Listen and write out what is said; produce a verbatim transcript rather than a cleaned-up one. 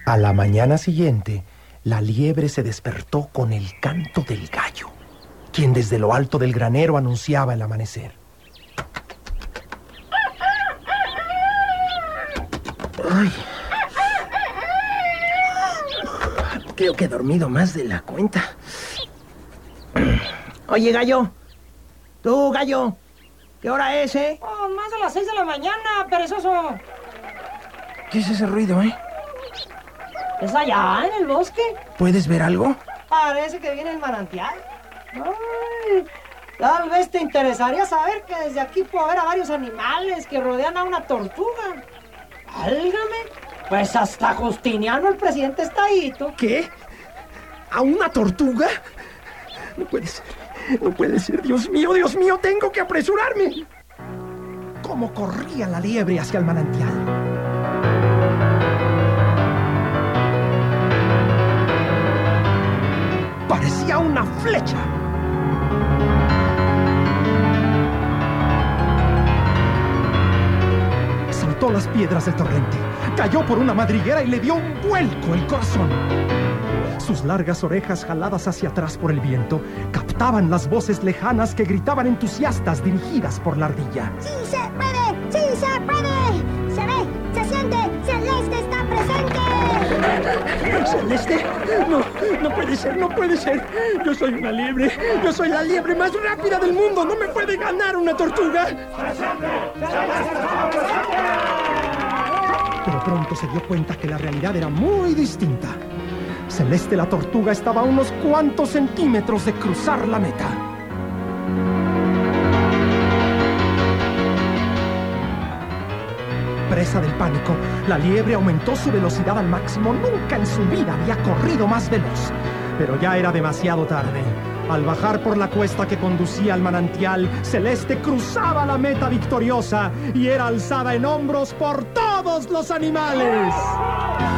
A la mañana siguiente, la liebre se despertó con el canto del gallo, quien desde lo alto del granero anunciaba el amanecer. Ay. Creo que he dormido más de la cuenta. Oye, gallo. Tú, gallo. ¿Qué hora es, eh? Oh, más de las seis de la mañana, perezoso. ¿Qué es ese ruido, eh? ¿Es allá, en el bosque? ¿Puedes ver algo? Parece que viene el manantial. Ay, tal vez te interesaría saber que desde aquí puedo ver a varios animales que rodean a una tortuga. ¡Válgame! Pues hasta Justiniano, el presidente, está ahí, ¿tú? ¿Qué? ¿A una tortuga? No puede ser. No puede ser. Dios mío, Dios mío, tengo que apresurarme. ¿Cómo corría la liebre hacia el manantial? Parecía una flecha. Saltó las piedras del torrente, cayó por una madriguera y le dio un vuelco el corazón. Sus largas orejas jaladas hacia atrás por el viento captaban las voces lejanas que gritaban entusiastas dirigidas por la ardilla. ¡Sí se puede! ¡Sí se puede! ¡Se ve! ¡Se siente! ¡Celeste está presente! ¿Celeste? No, no puede ser, no puede ser. Yo soy una liebre. Yo soy la liebre más rápida del mundo. No me puede ganar una tortuga. Pero pronto se dio cuenta que la realidad era muy distinta. Celeste la tortuga estaba a unos cuantos centímetros de cruzar la meta. Presa del pánico, la liebre aumentó su velocidad al máximo. Nunca en su vida había corrido más veloz. Pero ya era demasiado tarde. Al bajar por la cuesta que conducía al manantial, Celeste cruzaba la meta victoriosa y era alzada en hombros por todos los animales.